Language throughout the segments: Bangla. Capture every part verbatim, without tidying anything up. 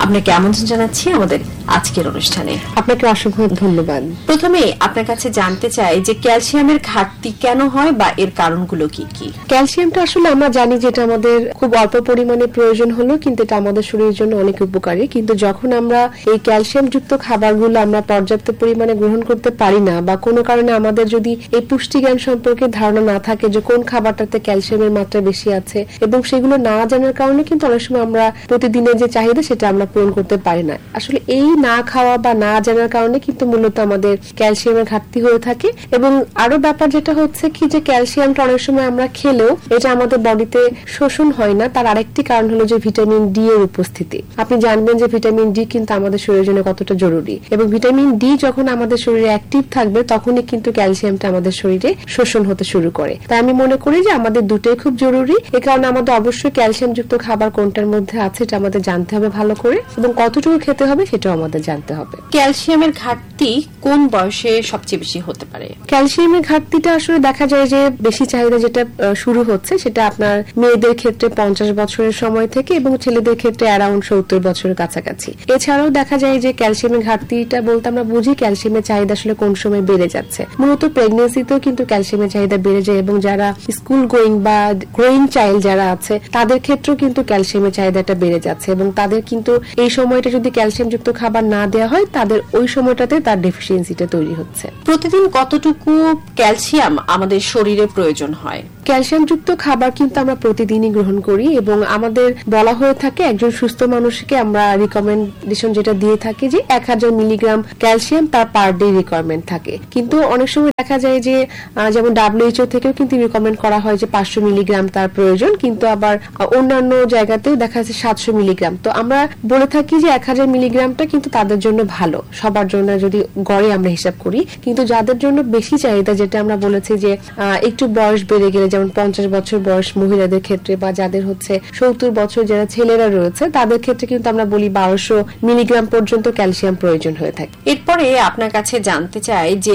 আপনাকে আমন্ত্রণ জানাচ্ছি আমাদের আজকের অনুষ্ঠানে। আপনাকে অসংখ্য ধন্যবাদ। প্রথমে আপনার কাছে জানতে চাই যে ক্যালসিয়ামের ঘাটতি কেন হয় বা এর কারণগুলো কি কি? ক্যালসিয়ামটা আসলে আমরা জানি যে এটা আমাদের খুব অল্প পরিমাণে প্রয়োজন হলো, কিন্তু এটা আমাদের শরীরের জন্য অনেক উপকারী। কিন্তু যখন আমরা এই ক্যালসিয়াম যুক্ত খাবারগুলো আমরা পর্যাপ্ত পরিমাণে গ্রহণ করতে পারি না, বা কোনো কারণে আমাদের যদি এই পুষ্টিজ্ঞান সম্পর্কে ধারণা না থাকে যে কোন খাবারটাতে ক্যালসিয়ামের মাত্রা বেশি আছে, এবং সেগুলো না জানার কারণে কিন্তু অনেক সময় আমরা প্রতিদিনের যে চাহিদা সেটা আমরা পূরণ করতে পারি না। আসলে এই না খাওয়া বা না জানার কারণে কিন্তু মূলত আমাদের ক্যালসিয়ামের ঘাটতি হয়ে থাকে। এবং আরো ব্যাপার যেটা হচ্ছে কি, যে ক্যালসিয়ামটা অনেক সময় আমরা খেলেও এটা আমাদের বডিতে শোষণ হয় না, তার আরেকটি কারণ হলো যে ভিটামিন ডি এর উপস্থিতি। আপনি জানবেন যে ভিটামিন ডি কিন্তু আমাদের শরীরের জন্য কতটা জরুরি, এবং ভিটামিন ডি যখন আমাদের শরীরে অ্যাক্টিভ থাকবে তখনই কিন্তু ক্যালসিয়ামটা আমাদের শরীরে শোষণ হতে শুরু করে। তাই আমি মনে করি যে আমাদের দুটোই খুব জরুরি। এ কারণে আমাদের অবশ্যই ক্যালসিয়াম যুক্ত খাবার কোনটার মধ্যে আছে এটা আমাদের জানতে হবে ভালো করে, এবং কতটুকু খেতে হবে সেটাও আমাদের জানতে হবে। ক্যালসিয়ামের ঘাটতি কোন বয়সে সবচেয়ে বেশি হতে পারে? ক্যালসিয়ামের ঘাটতিটা আসলে দেখা যায় যে বেশি চাহিদা যেটা শুরু হচ্ছে সেটা আপনার মেয়েদের ক্ষেত্রে পঞ্চাশ বছরের সময় থেকে, এবং ছেলেদের ক্ষেত্রে অ্যারাউন্ড সত্তর বছরের কাছাকাছি। এছাড়াও দেখা যায় যে ক্যালসিয়ামের ঘাটতিটা বলতে আমরা বুঝি ক্যালসিয়ামের চাহিদা আসলে কোন সময় বেড়ে যাচ্ছে। মূলত প্রেগনেন্সিতেও কিন্তু ক্যালসিয়ামের চাহিদা বেড়ে যায়, এবং যারা স্কুল গোয়িং বা গ্রোয়িং চাইল্ড যারা আছে তাদের ক্ষেত্রেও কিন্তু ক্যালসিয়ামের চাহিদাটা বেড়ে যাচ্ছে, এবং তাদের কিন্তু এই সময়টা যদি ক্যালসিয়াম যুক্ত খাবার না দেওয়া হয় তাদের ওই সময়টাতে তার ডেফিসিয়েন্সিটা তৈরি হচ্ছে। প্রতিদিন কতটুকু ক্যালসিয়াম আমাদের শরীরে প্রয়োজন হয়? ক্যালসিয়াম যুক্ত খাবার কিন্তু আমরা প্রতিদিনই গ্রহণ করি, এবং আমাদের বলা হয়ে থাকে একজন সুস্থ মানুষকে আমরা রিকমেন্ডেশন যেটা দিয়ে থাকি যে এক হাজার মিলিগ্রাম ক্যালসিয়াম তার পার ডে রিকোয়ারমেন্ট থাকে। কিন্তু অনেক সময় দেখা যায় যে যেমন ডাব্লিউএইচও থেকেও কিন্তু রিকমেন্ড করা হয় যে পাঁচশো মিলিগ্রাম তার প্রয়োজন, কিন্তু আবার অন্যান্য জায়গাতেও দেখা যাচ্ছে সাতশো মিলিগ্রাম। তো আমরা বলে থাকি যে এক হাজার মিলিগ্রামটা কিন্তু তাদের জন্য ভালো, সবার জন্য যদি গড়ে আমরা হিসাব করি। কিন্তু যাদের জন্য বেশি চাহিদা, যেটা আমরা বলেছি যে একটু বয়স বেড়ে গেলে, যেমন পঞ্চাশ বছর বয়স মহিলাদের ক্ষেত্রে, বা যাদের হচ্ছে সত্তর বছর যারা ছেলেরা রয়েছে তাদের ক্ষেত্রে কিন্তু আমরা বলি বারোশো মিলিগ্রাম পর্যন্ত ক্যালসিয়াম প্রয়োজন হয়ে থাকে। এরপরে আপনার কাছে জানতে চাই যে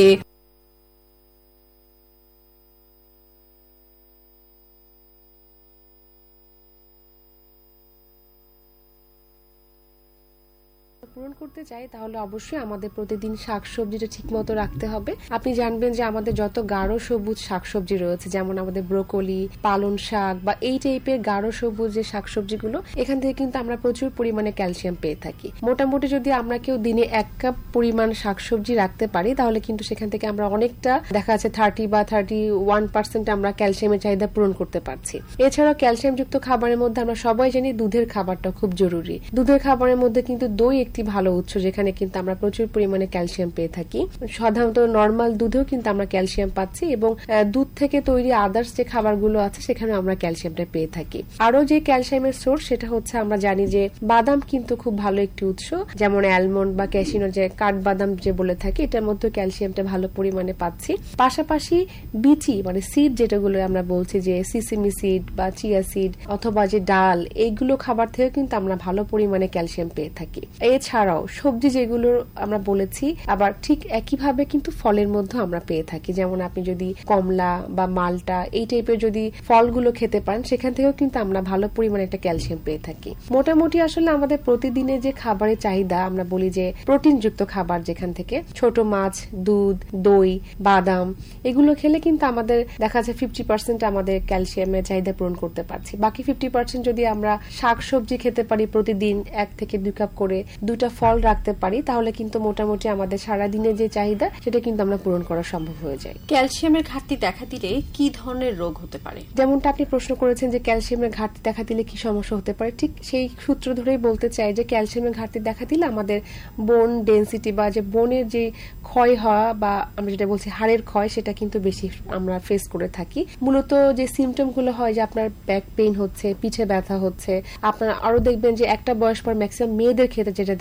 পূরণ করতে চাই তাহলে অবশ্যই আমাদের প্রতিদিন শাকসবজিটা ঠিক মতো রাখতে হবে। আপনি জানবেন যে আমাদের যত গাঢ় সবুজ শাকসবজি রয়েছে, যেমন আমাদের ব্রোকলি, পালং শাক বা এই টাইপের গাঢ় সবুজ যে শাকসবজিগুলো, এখান থেকে কিন্তু আমরা প্রচুর পরিমাণে ক্যালসিয়াম পেয়ে থাকি। মোটামুটি যদি আমরা কেউ দিনে এক কাপ পরিমাণ শাকসবজি রাখতে পারি তাহলে কিন্তু সেখান থেকে আমরা অনেকটা দেখা যাচ্ছে থার্টি বা থার্টি ওয়ান পার্সেন্ট আমরা ক্যালসিয়ামের চাহিদা পূরণ করতে পারছি। এছাড়াও ক্যালসিয়াম যুক্ত খাবারের মধ্যে আমরা সবাই জানি দুধের খাবারটা খুব জরুরি। দুধের খাবারের মধ্যে কিন্তু দই একটি ভালো উৎস, যেখানে কিন্তু আমরা প্রচুর পরিমাণে ক্যালসিয়াম পেয়ে থাকি। সাধারণত নর্মাল দুধেও কিন্তু আমরা ক্যালসিয়াম পাচ্ছি, এবং দুধ থেকে তৈরি আদার্স যে খাবারগুলো আছে সেখানে আমরা ক্যালসিয়ামটা পেয়ে থাকি। আরো যে ক্যালসিয়ামের সোর্স সেটা হচ্ছে আমরা জানি যে বাদাম কিন্তু খুব ভালো একটি উৎস, যেমন অ্যালমন্ড বা ক্যাশিনো যে কাঠবাদাম যে বলে থাকি, এটার মধ্যে ক্যালসিয়ামটা ভালো পরিমাণে পাচ্ছি। পাশাপাশি বিচি মানে সিড যেটাগুলো আমরা বলছি যে সিসিমি সিড বা চিয়া সিড অথবা যে ডাল, এইগুলো খাবার থেকেও কিন্তু আমরা ভালো পরিমাণে ক্যালসিয়াম পেয়ে থাকি। এছাড়াও সবজি যেগুলো আমরা বলেছি, আবার ঠিক একইভাবে কিন্তু ফলের মধ্যে আমরা পেয়ে থাকি। যেমন আপনি যদি কমলা বা মালটা এই টাইপের যদি ফলগুলো খেতে পারেন, সেখান থেকেও কিন্তু আমরা ভালো পরিমাণে একটা ক্যালসিয়াম পেয়ে থাকি। মোটামুটি আসলে আমাদের প্রতিদিনের যে খাবারের চাহিদা, আমরা বলি যে প্রোটিন যুক্ত খাবার, যেখান থেকে ছোট মাছ, দুধ, দই, বাদাম এগুলো খেলে কিন্তু আমাদের দেখা যায় ফিফটি পার্সেন্ট আমাদের ক্যালসিয়ামের চাহিদা পূরণ করতে পারছি। বাকি ফিফটি পার্সেন্ট যদি আমরা শাক সবজি খেতে পারি, প্রতিদিন এক থেকে দুই কাপ করে দুটা ফল রাখতে পারি, তাহলে কিন্তু মোটামুটি আমাদের সারাদিনের যে চাহিদা সেটা কিন্তু আমরা পূরণ করা সম্ভব হয়ে যায়। ক্যালসিয়ামের ঘাটতি দেখা দিলে কি ধরনের রোগ হতে পারে? যেমনটা আপনি প্রশ্ন করেছেন যে ক্যালসিয়ামের ঘাটতি দেখা দিলে কি সমস্যা হতে পারে, ঠিক সেই সূত্র ধরেই বলতে চাই যে ক্যালসিয়ামের ঘাটতি দেখা দিলে আমাদের বোন ডেন্সিটি বা যে বোনের যে ক্ষয় হওয়া বা আমরা যেটা বলছি হাড়ের ক্ষয়, সেটা কিন্তু বেশি আমরা ফেস করে থাকি। মূলত যে সিমটম গুলো হয় যে আপনার ব্যাক পেইন হচ্ছে, পিঠে ব্যথা হচ্ছে, আপনারা আরো দেখবেন যে একটা বয়স পর ম্যাক্সিমাম মেয়েদের ক্ষেত্রে যেটা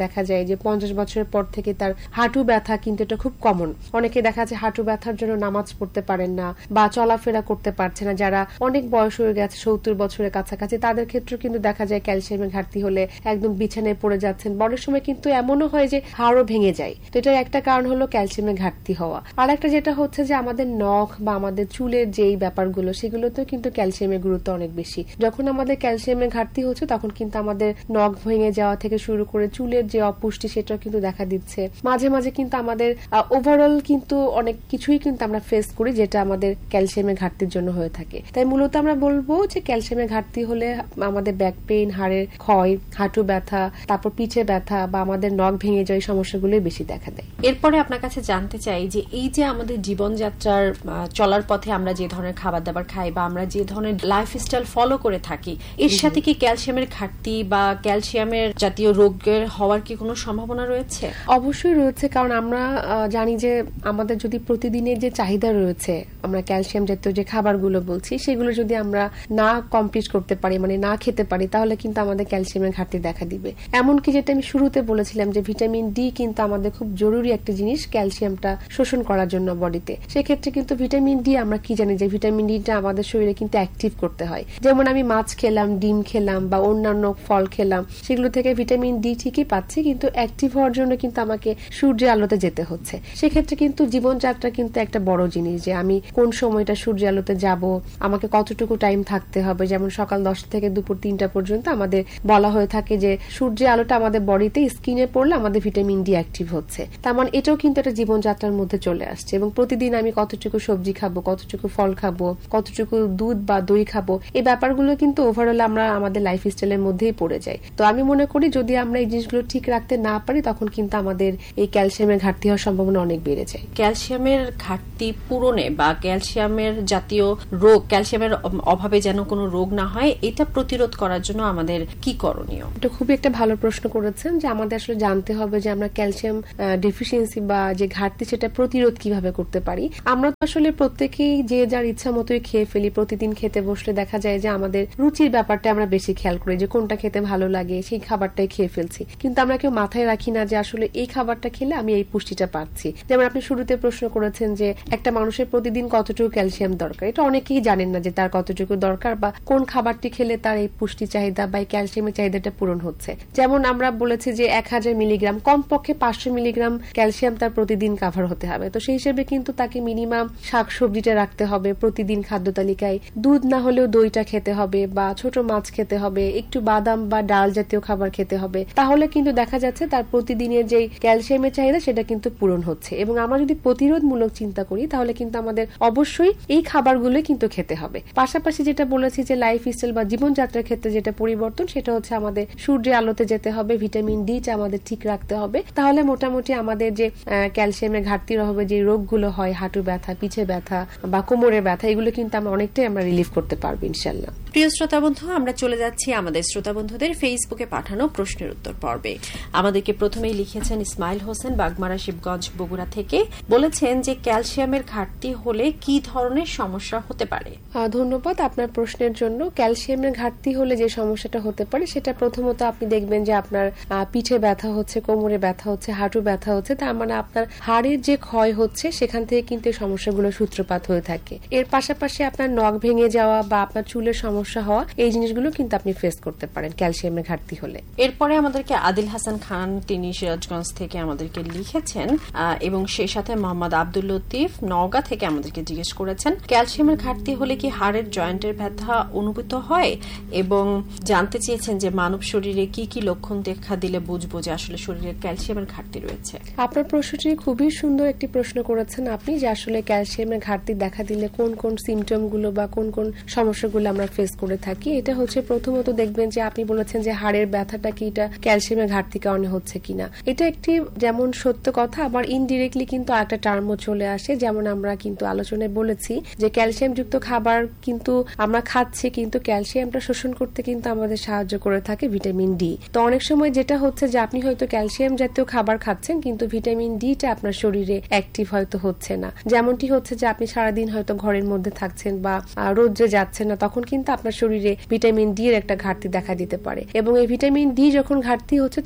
দেখা যায় যে পঞ্চাশ বছরের পর থেকে তার হাঁটু ব্যথা কিন্তু এটা খুব কমন। অনেকে দেখা যায় হাঁটু ব্যথার জন্য নামাজ পড়তে পারেন না বা চলাফেরা করতে পারছে না, যারা অনেক বয়স হয়ে গেছে সত্তর বছরের কাছাকাছি, তাদের ক্ষেত্রে কিন্তু দেখা যায় ক্যালসিয়ামের ঘাটতি হলে একদম বিছানায় পড়ে যাচ্ছেন। অনেক সময় কিন্তু এমনও হয় যে হাড়ও ভেঙে যায়। তো এটার একটা কারণ হলো ক্যালসিয়ামের ঘাটতি হওয়া। আর একটা যেটা হচ্ছে যে আমাদের নখ বা আমাদের চুলের যেই ব্যাপারগুলো সেগুলোতেও কিন্তু ক্যালসিয়ামের গুরুত্ব অনেক বেশি। যখন আমাদের ক্যালসিয়ামের ঘাটতি হচ্ছে তখন কিন্তু আমাদের নখ ভেঙে যাওয়া থেকে শুরু করে চুলের যে অপুষ্টি সেটাও কিন্তু দেখা দিচ্ছে। মাঝে মাঝে কিন্তু আমাদের ওভারঅল কিন্তু অনেক কিছুই কিন্তু আমরা ফেস করি যেটা আমাদের ক্যালসিয়ামের ঘাটতির জন্য হয়ে থাকে। তাই মূলত আমরা বলবো যে ক্যালসিয়ামের ঘাটতি হলে আমাদের ব্যাক পেইন, হাড়ের ক্ষয়, হাঁটু ব্যথা, তারপর পিঠে ব্যথা বা আমাদের নখ ভেঙে যাওয়া সমস্যাগুলোই বেশি দেখা দেয়। এরপরে আপনার কাছে জানতে চাই যে এই যে আমাদের জীবনযাত্রার চলার পথে আমরা যে ধরনের খাবার দাবার খাই বা আমরা যে ধরনের লাইফস্টাইল ফলো করে থাকি, এর সাথে কি ক্যালসিয়ামের ঘাটতি বা ক্যালসিয়ামের জাতীয় রোগের হওয়ার কি কোনো সম্ভাবনা রয়েছে? অবশ্যই রয়েছে, কারণ আমরা জানি যে আমাদের যদি প্রতিদিনের যে চাহিদা রয়েছে, আমরা ক্যালসিয়াম জাতীয় যে খাবারগুলো বলছি সেগুলো যদি আমরা না কমপ্লিট করতে পারি, মানে না খেতে পারি, তাহলে কিন্তু আমাদের ক্যালসিয়ামের ঘাটতি দেখা দিবে। এমনকি যেটা আমি শুরুতে বলেছিলাম যে ভিটামিন ডি কিন্তু আমাদের খুব জরুরি একটা জিনিস ক্যালসিয়ামটা শোষণ করার জন্য বডিতে। সেক্ষেত্রে কিন্তু ভিটামিন ডি আমরা কি জানি যে ভিটামিন ডিটা আমাদের শরীরে কিন্তু অ্যাক্টিভ করতে হয়। যেমন আমি মাছ খেলাম, ডিম খেলাম বা অন্যান্য ফল খেলাম, সেগুলো থেকে ভিটামিন ডি ঠিকই পাচ্ছি, কিন্তু অ্যাক্টিভ হওয়ার জন্য কিন্তু আমাকে সূর্যের আলোতে যেতে হচ্ছে। সেক্ষেত্রে কিন্তু জীবনযাত্রা কিন্তু একটা বড় জিনিস যে আমি কোন সময়টা সূর্যের আলোতে যাব, আমাকে কতটুকু টাইম থাকতে হবে। যেমন সকাল দশটা থেকে দুপুর তিনটা পর্যন্ত আমাদের বলা হয়ে থাকে যে সূর্যের আলোটা আমাদের বডিতে স্কিনে পড়লে আমাদের ভিটামিন ডি অ্যাক্টিভ হচ্ছে। তার মানে এটাও কিন্তু একটা জীবনযাত্রার মধ্যে চলে আসছে। এবং প্রতিদিন আমি কতটুকু সবজি খাবো, কতটুকু ফল খাবো, কতটুকু দুধ বা দই খাবো, এই ব্যাপারগুলো কিন্তু ওভারঅল আমরা আমাদের লাইফ স্টাইলের মধ্যেই পড়ে যাই। তো আমি মনে করি যদি আমরা এই জিনিসগুলো ঠিক রাখতে না পারি তখন কিন্তু আমাদের এই ক্যালসিয়ামের ঘাটতি হওয়ার সম্ভাবনা অনেক বেড়ে যায়। ক্যালসিয়ামের ঘাটতি পূরণে বা ক্যালসিয়ামের জাতীয় রোগ, ক্যালসিয়ামের অভাবে যেন কোনো রোগ না হয়, এটা প্রতিরোধ করার জন্য আমাদের কি করণীয়? এটা খুবই একটা ভালো প্রশ্ন করেছেন যে আমাদের আসলে জানতে হবে যে আমরা ক্যালসিয়াম ডেফিসিয়েন্সি বা যে ঘাটতি সেটা প্রতিরোধ কিভাবে করতে পারি। আমরা তো আসলে প্রত্যেকেই যে যার ইচ্ছা মতোই খেয়ে ফেলি। প্রতিদিন খেতে বসলে দেখা যায় যে আমাদের রুচির ব্যাপারটা আমরা বেশি খেয়াল করি, যে কোনটা খেতে ভালো লাগে সেই খাবারটাই খেয়ে ফেলছি, কিন্তু আমরা কেউ মাথায় রাখি না যে আসলে এই খাবারটা খেলে আমি এই পুষ্টিটা পাচ্ছি। যেমন আপনি শুরুতে প্রশ্ন করেছেন যে একটা মানুষের প্রতিদিন কতটুকু ক্যালসিয়াম দরকার, এটা অনেকেই জানেন না যে তার কতটুকু দরকার বা কোন খাবারটি খেলে তার এই পুষ্টি চাহিদা বা এই ক্যালসিয়ামের চাহিদাটা পূরণ হচ্ছে। যেমন আমরা বলেছি যে এক হাজার মিলিগ্রাম, কমপক্ষে পাঁচশো মিলিগ্রাম ক্যালসিয়াম তার প্রতিদিন কাভার হতে হবে। তো সেই হিসেবে কিন্তু তাকে মিনিমাম শাকসবজিটা রাখতে হবে প্রতিদিন খাদ্য তালিকায়, দুধ না হলেও দইটা খেতে হবে বা ছোট মাছ খেতে হবে, একটু বাদাম বা ডাল জাতীয় খাবার খেতে হবে। তাহলে কিন্তু দেখা যাচ্ছে তার প্রতিদিনের যে ক্যালসিয়ামের চাহিদা সেটা কিন্তু পূরণ হচ্ছে। এবং আমরা যদি প্রতিরোধমূলক চিন্তা করি তাহলে কিন্তু আমাদের অবশ্যই এই খাবারগুলোই কিন্তু খেতে হবে। পাশাপাশি যেটা বলেছি যে লাইফ স্টাইল বা জীবনযাত্রার ক্ষেত্রে যেটা পরিবর্তন, সেটা হচ্ছে আমাদের সূর্যের আলোতে যেতে হবে, ভিটামিন ডিটা আমাদের ঠিক রাখতে হবে। তাহলে মোটামুটি আমাদের যে ক্যালসিয়ামের ঘাটতির অভাবে যে রোগগুলো হয়, হাঁটু ব্যথা, পিঠে ব্যথা বা কোমরের ব্যথা, এগুলো কিন্তু আমরা অনেকটাই আমরা রিলিফ করতে পারবো ইনশাল্লাহ। প্রিয় শ্রোতা বন্ধু, আমরা চলে যাচ্ছি আমাদের শ্রোতা বন্ধুদের ফেসবুকে পাঠানো প্রশ্নের উত্তর পর্বে। আমাদেরকে প্রথমেই লিখেছেন ইসমাইল হোসেন, বাগমারা, শিবগঞ্জ, বগুড়া থেকে। বলেছেন যে ক্যালসিয়ামের ঘাটতি হলে কি ধরনের সমস্যা হতে পারে? ধন্যবাদ আপনার প্রশ্নের জন্য। ক্যালসিয়ামের ঘাটতি হলে যে সমস্যাটা হতে পারে সেটা প্রথমত আপনি দেখবেন যে আপনার পিঠে ব্যথা হচ্ছে, কোমরে ব্যথা হচ্ছে, হাঁটু ব্যথা হচ্ছে। তার মানে আপনার হাড়ের যে ক্ষয় হচ্ছে সেখান থেকে কিন্তু এই সমস্যাগুলো সূত্রপাত হয়ে থাকে। এর পাশাপাশি আপনার নখ ভেঙে যাওয়া বা আপনার চুলের সমস্যা হওয়া, এই জিনিসগুলো কিন্তু আপনি ফেস করতে পারেন ক্যালসিয়ামের ঘাটতি হলে। এরপরে আমাদেরকে আদিল হাসান খান, তিনি সিরাজগঞ্জ থেকে আমাদেরকে লিখেছেন এবং সেই সাথে মোহাম্মদ আব্দুল লতিফ নওগাঁ থেকে আমাদেরকে জিজ্ঞেস করেছেন ক্যালসিয়ামের ঘাটতি হলে কি হাড়ের জয়েন্টের ব্যথা অনুভূত হয়, এবং জানতে চেয়েছেন যে মানব শরীরে কি কি লক্ষণ দেখা দিলে বুঝবো যে আসলে শরীরে ক্যালসিয়ামের ঘাটতি রয়েছে। আপনার প্রশ্নটি খুবই সুন্দর একটি প্রশ্ন করেছেন আপনি, যে আসলে ক্যালসিয়ামের ঘাটতি দেখা দিলে কোন কোন সিমটম গুলো বা কোন কোন সমস্যাগুলো আমরা ফেস করে থাকি। এটা হচ্ছে প্রথমত দেখবেন যে আপনি বলেছেন যে হাড়ের ব্যথাটা কি এটা ক্যালসিয়ামের ঘাটতি কারণে হচ্ছে কিনা। এটা একটি যেমন সত্য কথা, আবার ইনডিরেক্টলি কিন্তু একটা টার্মও চলে আসে। যেমন আমরা কিন্তু আলোচনায় বলেছি যে ক্যালসিয়াম যুক্ত খাবার কিন্তু আমরা খাচ্ছি, কিন্তু ক্যালসিয়ামটা শোষণ করতে কিন্তু আমাদের সাহায্য করে থাকে ভিটামিন ডি। তো অনেক সময় যেটা হচ্ছে যে আপনি হয়তো ক্যালসিয়াম জাতীয় খাবার খাচ্ছেন কিন্তু ভিটামিন ডিটা আপনার শরীরে অ্যাক্টিভ হয়তো হচ্ছে না। যেমনটি হচ্ছে যে আপনি সারাদিন হয়তো ঘরের মধ্যে থাকছেন বা রোদ্রে যাচ্ছেন না, তখন কিন্তু আপনার শরীরে ভিটামিন ডি এর একটা ঘাটতি দেখা দিতে পারে। এবং এই ভিটামিন ডি যখন ঘাটতি হচ্ছে তখন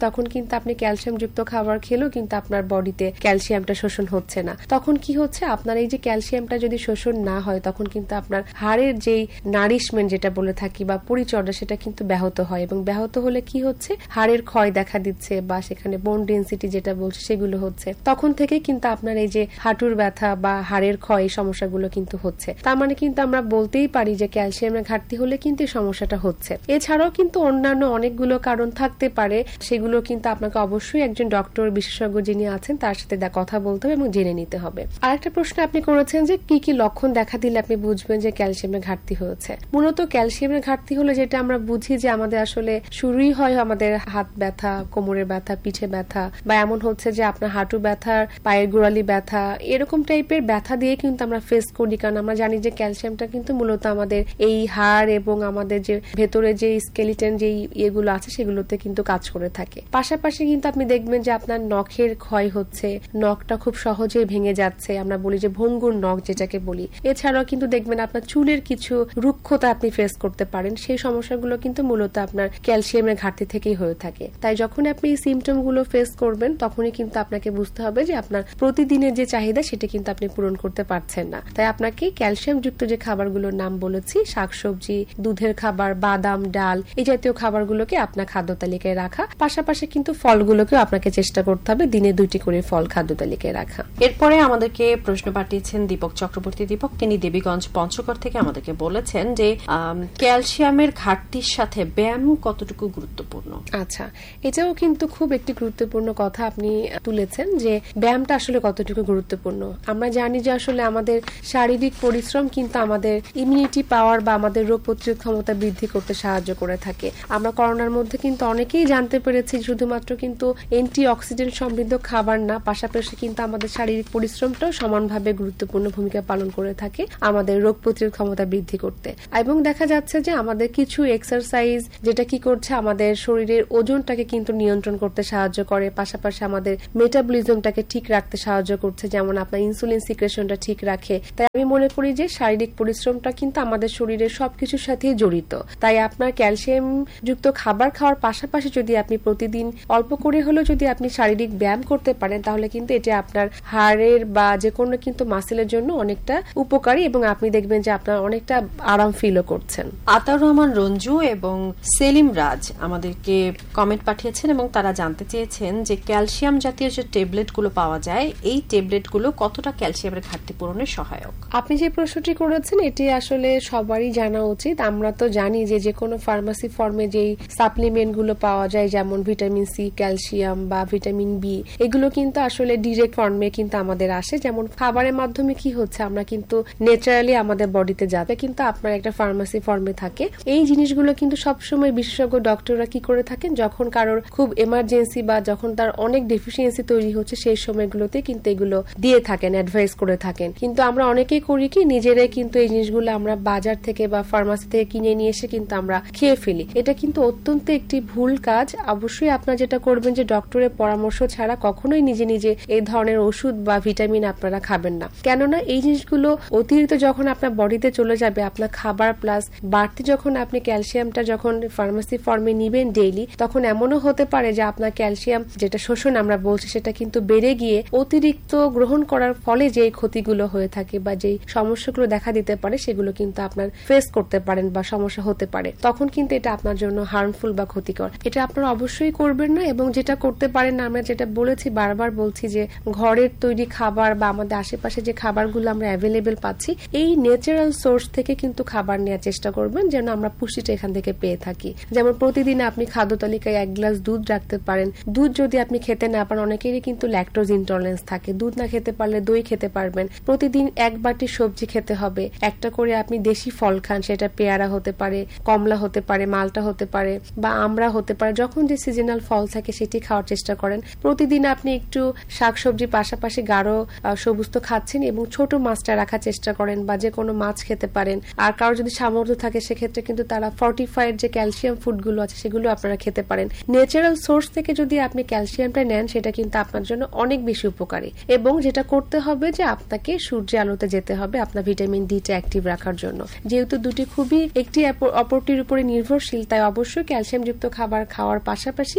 তখন কিন্তু আপনি ক্যালসিয়াম যুক্ত খাবার খেলেও কিন্তু আপনার বডিতে ক্যালসিয়ামটা শোষণ হচ্ছে না। তখন কি হচ্ছে, আপনার এই যে ক্যালসিয়ামটা যদি শোষণ না হয় তখন কিন্তু আপনার হাড়ের যেই নারিশমেন্ট যেটা বলে থাকি বা পরিচর্যা সেটা কিন্তু ব্যাহত হয়, এবং ব্যাহত হলে কি হচ্ছে, হাড়ের ক্ষয় দেখা দিচ্ছে বা সেখানে বোন ডেন্সিটি যেটা বলছে সেগুলো হচ্ছে। তখন থেকে কিন্তু আপনার এই যে হাঁটুর ব্যথা বা হাড়ের ক্ষয় এই সমস্যাগুলো কিন্তু হচ্ছে। তার মানে কিন্তু আমরা বলতেই পারি যে ক্যালসিয়ামের ঘাটতি হলে কিন্তু এই সমস্যাটা হচ্ছে। এছাড়াও কিন্তু অন্যান্য অনেকগুলো কারণ থাকতে পারে, সেগুলো কিন্তু আপনাকে অবশ্যই একজন ডক্টর বিশেষজ্ঞ যিনি আছেন তার সাথে কথা বলতে হবে এবং জেনে নিতে হবে। আরেকটা প্রশ্ন আপনি করেছেন যে কি কি লক্ষণ দেখা দিলে আপনি বুঝবেন যে ক্যালসিয়ামের ঘাটতি হয়েছে। মূলত ক্যালসিয়ামের ঘাটতি হলে যেটা আমরা বুঝি যে আমাদের আসলে শুরুই হয় আমাদের হাত ব্যথা, কোমরের ব্যথা, পিঠে ব্যথা, বা এমন হচ্ছে যে আপনার হাঁটু ব্যথার, পায়ের গোড়ালি ব্যথা, এরকম টাইপের ব্যথা দিয়ে কিন্তু আমরা ফেস করি। কারণ আমরা জানি যে ক্যালসিয়ামটা কিন্তু মূলত আমাদের এই হাড় এবং আমাদের যে ভেতরে যে স্কেলিটন যে ইয়েগুলো আছে সেগুলোতে কিন্তু কাজ করে থাকে। পাশাপাশি কিন্তু আপনি দেখবেন যে আপনার নখের ক্ষয় হচ্ছে, নখটা খুব সহজেই ভেঙে যাচ্ছে, আমরা বলি যে ভঙ্গুর নখ যেটাকে বলি। এছাড়াও কিন্তু দেখবেন আপনার চুলের কিছু রুক্ষতা আপনি ফেস করতে পারেন। সেই সমস্যাগুলো কিন্তু মূলত আপনার ক্যালসিয়ামের ঘাটতি থেকেই হয়ে থাকে। তাই যখন আপনি এই সিমটম গুলো ফেস করবেন তখনই কিন্তু আপনাকে বুঝতে হবে যে আপনার প্রতিদিনের যে চাহিদা সেটা কিন্তু আপনি পূরণ করতে পারছেন না। তাই আপনাকে ক্যালসিয়াম যুক্ত যে খাবারগুলোর নাম বলেছি, শাকসবজি, দুধের খাবার, বাদাম, ডাল, এই জাতীয় খাবারগুলোকে আপনার খাদ্য তালিকায় রাখা। পাশাপাশি কিন্তু ফলগুলোকেও আপনাকে চেষ্টা করতে হবে দিনে দুইটি করে ফল খাদ্য তালিকায় রাখা। এরপরে আমাদেরকে প্রশ্ন পাঠিয়েছেন দীপক চক্রবর্তী দীপক। তিনি দেবীগঞ্জ পঞ্চগড় থেকে আমাদেরকে বলেছেন যে ক্যালসিয়ামের ঘাটতির সাথে ব্যায়াম কতটুকু গুরুত্বপূর্ণ। আচ্ছা, এটাও কিন্তু খুব একটি গুরুত্বপূর্ণ কথা আপনি তুলেছেন যে ব্যায়ামটা আসলে কতটুকু গুরুত্বপূর্ণ। আমরা জানি যে আসলে আমাদের শারীরিক পরিশ্রম কিন্তু আমাদের ইমিউনিটি পাওয়ার বা আমাদের রোগ প্রতিরোধ ক্ষমতা বৃদ্ধি করতে সাহায্য করে থাকে। আমরা করোনার মধ্যে কিন্তু অনেকেই জানতে পেরেছি শুধুমাত্র কিন্তু অ্যান্টি অক্সিডেন্ট সমৃদ্ধ খাবার না, পাশাপাশি কিন্তু আমাদের শারীরিক পরিশ্রমটাও সমানভাবে গুরুত্বপূর্ণ ভূমিকা পালন করে থাকে আমাদের রোগ প্রতিরোধ ক্ষমতা বৃদ্ধি করতে। এবং দেখা যাচ্ছে যে আমাদের কিছু এক্সারসাইজ যেটা কি করছে, আমাদের শরীরের ওজনটাকে কিন্তু নিয়ন্ত্রণ করতে সাহায্য করে, পাশাপাশি আমাদের মেটাবলিজমটাকে ঠিক রাখতে সাহায্য করছে, যেমন আপনার ইনসুলিন সিক্রেশনটা ঠিক রাখে। তাই আমি মনে করি যে শারীরিক পরিশ্রমটা কিন্তু আমাদের শরীরের সবকিছুর সাথেই জড়িত। তাই আপনার ক্যালসিয়াম যুক্ত খাবার খাওয়ার পাশাপাশি যদি আপনি প্রতিদিন অল্প করে হলেও যদি আপনি শারীরিক ব্যায়াম করতে পারেন তাহলে কিন্তু এটা আপনার হাড়ের বা যে কোনো কিন্তু মাসেলের জন্য অনেকটা উপকারী, এবং আপনি দেখবেন যে আপনার অনেকটা আরাম ফিলও করছেন। আতাউর রহমান রঞ্জু এবং সেলিম রাজ আমাদেরকে কমেন্ট পাঠিয়েছেন এবং তারা জানতে চেয়েছেন যে ক্যালসিয়াম জাতীয় যে ট্যাবলেট গুলো পাওয়া যায় এই ট্যাবলেট গুলো কতটা ক্যালসিয়ামের ঘাটতি পূরণে সহায়ক। আপনি যে প্রশ্নটি করেছেন এটি আসলে সবারই জানা উচিত। আমরা তো জানি যে যে কোনো ফার্মাসি ফর্মে যেই সাপ্লিমেন্ট গুলো পাওয়া যায়, যেমন ভিটামিন সি, ক্যালসিয়াম বা ভিটামিন বি, এগুলো কিন্তু আসলে ডিরেক্ট ফর্মে কিন্তু আমাদের আসে। যেমন খাবারের মাধ্যমে কি হচ্ছে, আমরা কিন্তু ন্যাচারালি আমাদের বডিতে যাবে, কিন্তু আপনার একটা ফার্মাসি ফর্মে থাকে। এই জিনিসগুলো কিন্তু সবসময় বিশেষজ্ঞ ডক্টররা কি করে থাকেন, যখন কারোর খুব এমার্জেন্সি বা যখন তার অনেক ডেফিসিয়েন্সি তৈরি হচ্ছে সেই সময়গুলোতে কিন্তু এগুলো দিয়ে থাকেন, অ্যাডভাইস করে থাকেন। কিন্তু আমরা অনেকেই করি কি, নিজেরাই কিন্তু এই জিনিসগুলো আমরা বাজার থেকে বা ফার্মাসি থেকে কিনে নিয়ে এসে কিন্তু আমরা খেয়ে ফেলি। এটা কিন্তু অত্যন্ত একটি ভুল কাজ। অবশ্যই আপনারা যেটা করবেন যে ডক্টরের পরামর্শ ছাড়া কখনোই নিজে নিজে এই ধরনের ওষুধ বা ভিটামিন আপনারা খাবেন না। কেননা এই জিনিসগুলো অতিরিক্ত যখন আপনার বডিতে চলে যাবে, আপনার খাবার প্লাস বাড়তি যখন আপনি ক্যালসিয়ামটা যখন ফার্মাসি ফর্মে নিবেন ডেইলি, তখন এমনও হতে পারে যে আপনার ক্যালসিয়াম যেটা শোষণ আমরা বলছি সেটা কিন্তু বেড়ে গিয়ে অতিরিক্ত গ্রহণ করার ফলে যে ক্ষতিগুলো হয়ে থাকে বা যেই সমস্যাগুলো দেখা দিতে পারে সেগুলো কিন্তু আপনার ফেস করতে পারেন বা সমস্যা হতে পারে। তখন কিন্তু এটা আপনার জন্য হার্মফুল বা ক্ষতিকর। এটা আপনারা অবশ্যই করবেন না। এবং যেটা করতে পারেন না, আমরা যেটা বলেছি, বারবার বলছি যে ঘরের তৈরি খাবার বা আমাদের আশেপাশে যে খাবারগুলো আমরা অ্যাভেলেবেল পাচ্ছি এই ন্যাচারাল সোর্স থেকে কিন্তু খাবার নেওয়ার চেষ্টা করবেন, যেন আমরা পুষ্টিটা এখান থেকে পেয়ে থাকি। যেমন প্রতিদিন আপনি খাদ্য তালিকায় এক গ্লাস দুধ রাখতে পারেন। দুধ যদি আপনি খেতে না পারেন, অনেকেরই কিন্তু ল্যাকটোজ ইনটলারেন্স থাকে, দুধ না খেতে পারলে দই খেতে পারবেন। প্রতিদিন এক বাটি সবজি খেতে হবে। একটা করে আপনি দেশি ফল খান, সেটা পেয়ারা হতে পারে, কমলা হতে পারে, মালটা হতে পারে বা আমড়া হতে পারে। যখন যে সিজনাল ফল থাকে সেটি খাওয়ার চেষ্টা করেন। প্রতিদিন আপনি একটু শাকসবজি পাশাপাশি গাঢ় সবুজ তো খাচ্ছেন এবং ছোট মাছটা রাখার চেষ্টা করেন বা যে কোনো মাছ খেতে পারেন। আর কারো যদি সামর্থ্য থাকে সেক্ষেত্রে কিন্তু তারা ফর্টিফাইড যে ক্যালসিয়াম ফুডগুলো আছে সেগুলো আপনারা খেতে পারেন। ন্যাচারাল সোর্স থেকে যদি আপনি ক্যালসিয়ামটা নেন সেটা কিন্তু আপনার জন্য অনেক বেশি উপকারী। এবং যেটা করতে হবে যে আপনাকে সূর্যের আলোতে যেতে হবে আপনার ভিটামিন ডিটা অ্যাক্টিভ রাখার জন্য। যেহেতু দুটি খুবই একটি অপরটির উপরে নির্ভরশীল, তাই অবশ্যই ক্যালসিয়াম যুক্ত খাবার খাওয়ার পাশাপাশি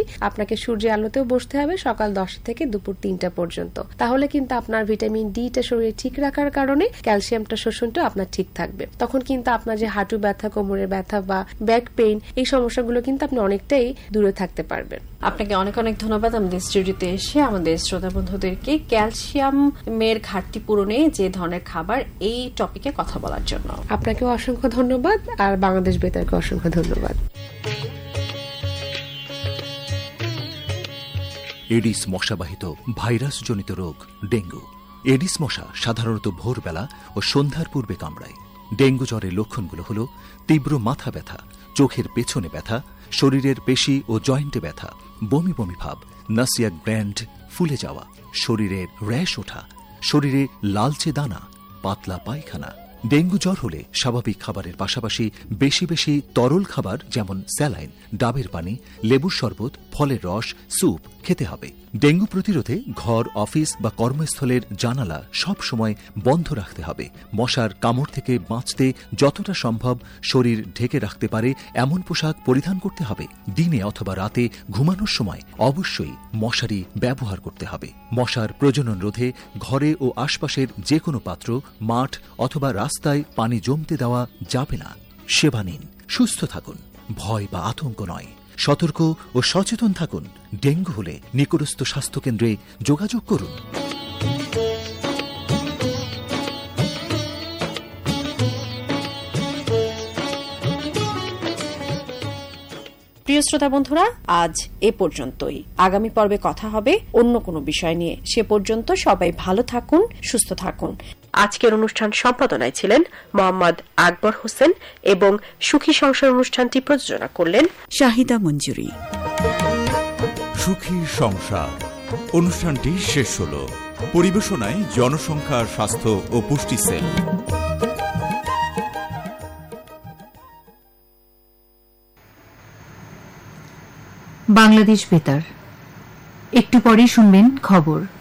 আপনাকে সূর্যের আলোতেও বসতে হবে সকাল দশটা থেকে দুপুর তিনটা পর্যন্ত। তাহলে কিন্তু আপনার ভিটামিন ডিটা শরীরে ঠিক রাখার কারণে ক্যালসিয়ামটা শোষণটা আপনার ঠিক থাকবে। তখন কিন্তু আপনার যে হাঁটু ব্যথা, কোমরের ব্যথা বা ব্যাক পেইন, এই সমস্যাগুলো কিন্তু আপনি অনেকটাই দূরে থাকতে পারবেন। আপনাকে অনেক অনেক ধন্যবাদ আমাদের স্টুডিওতে এসে আমাদের শ্রোতা বন্ধুদেরকে ক্যালসিয়ামের ঘাটতি পূরণে যে ধরনের খাবার এই টপিকে কথা বলার জন্য। আপনাকেও অসংখ্য ধন্যবাদ, আর বাংলাদেশ বেতারকে অসংখ্য ধন্যবাদ। এডিস মশাবাহিত ভাইরাস জনিত রোগ ডেঙ্গু। এডিস মশা সাধারণত ভোরবেলা ও সন্ধ্যার পূর্বে কামড়ায়। ডেঙ্গু জ্বরের লক্ষণগুলো হল তীব্র মাথা ব্যথা, চোখের পেছনে ব্যথা, শরীরের পেশি ও জয়েন্টে ব্যথা, বমি বমি ভাব, নাসিয়াক গ্ল্যান্ড ফুলে যাওয়া, শরীরের র্যাশ ওঠা, শরীরে লালচে দানা, পাতলা পায়খানা। ডেঙ্গু জ্বর হলে স্বাভাবিক খাবারের পাশাপাশি বেশি বেশি তরল খাবার যেমন স্যালাইন, ডাবের পানি, লেবুর শরবত, ফলের রস, স্যুপ খেতে হবে। ডেঙ্গু প্রতিরোধে ঘর, অফিস বা কর্মস্থলের জানালা সব সময় বন্ধ রাখতে হবে। মশার কামড় থেকে বাঁচতে যতটা সম্ভব শরীর ঢেকে রাখতে পারে এমন পোশাক পরিধান করতে হবে। দিনে অথবা রাতে ঘুমানোর সময় অবশ্যই মশারি ব্যবহার করতে হবে। মশার প্রজনন রোধে ঘরে ও আশপাশের যে কোনো পাত্র, মাঠ অথবা রাস্তায় পানি জমতে দেওয়া যাবে না। সেবা নিন, সুস্থ থাকুন, ভয় বা আতঙ্ক নয়। সতর্ক ও সচেতন থাকুন। ডেঙ্গু হলে নিকটস্থ স্বাস্থ্যকেন্দ্রে যোগাযোগ করুন। প্রিয় শ্রোতা বন্ধুরা, আজ এ পর্যন্তই। আগামী পর্বে কথা হবে অন্য কোনো বিষয় নিয়ে। সে পর্যন্ত সবাই ভালো থাকুন, সুস্থ থাকুন। আজকের অনুষ্ঠান সম্পাদনায় ছিলেন মোহাম্মদ আকবর হোসেন এবং সুখী সংসার অনুষ্ঠানটি প্রযোজনা করলেন শাহিদা মঞ্জুরি। সুখী সংসার অনুষ্ঠানটি শেষ হল। পরিবেশনায় জনসংখ্যা, স্বাস্থ্য ও পুষ্টি সেল। বাংলাদেশ বেতার। একটু পরেই শুনবেন খবর।